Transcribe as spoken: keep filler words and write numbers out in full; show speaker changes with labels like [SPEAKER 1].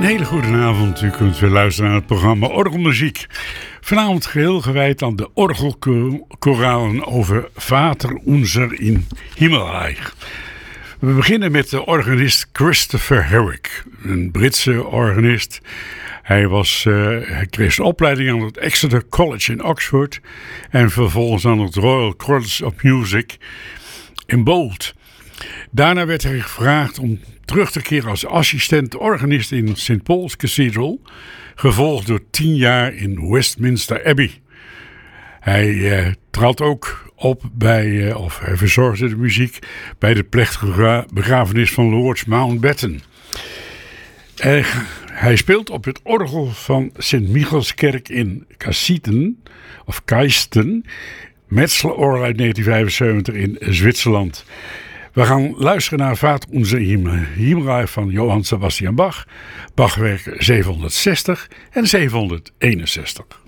[SPEAKER 1] Een hele goede avond. U kunt weer luisteren naar het programma Orgelmuziek. Vanavond geheel gewijd aan de orgelkoralen over Vater Unser in Himmelreich. We beginnen met de organist Christopher Herrick, een Britse organist. Hij, was, uh, hij kreeg zijn opleiding aan het Exeter College in Oxford en vervolgens aan het Royal College of Music in Bold. Daarna werd hij gevraagd om terug te keren als assistent-organist in Saint Paul's Cathedral, gevolgd door tien jaar in Westminster Abbey. Hij uh, trad ook op bij, uh, of hij verzorgde de muziek bij de plechtige begrafenis van Lord Mountbatten. Uh, hij speelt op het orgel van Sint Michielskerk in Cassiten, of Kaisten, Metzeler uit negentien vijfenzeventig in Zwitserland. We gaan luisteren naar Vater Unser in Himmelreich van Johann Sebastian Bach, Bachwerk zevenhonderdzestig en zevenhonderdeenenzestig.